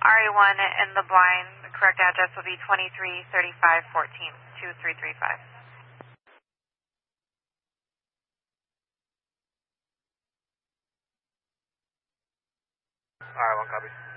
RA1 in the blind, the correct address will be 233514, 2335. RA1 copy.